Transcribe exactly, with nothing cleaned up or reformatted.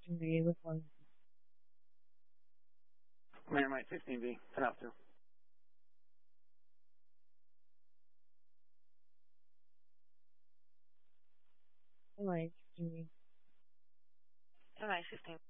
B with one. Marinite fifteen B, ten out two. Like, fifteen B. M I fifteen.